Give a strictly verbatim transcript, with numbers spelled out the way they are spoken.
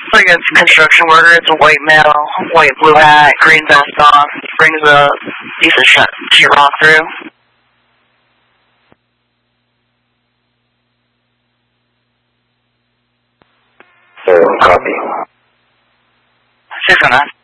like it's a construction worker. It's a white male, white blue hat, green vest on. Brings a decent shot sheet rock through. So, copy. six oh nine.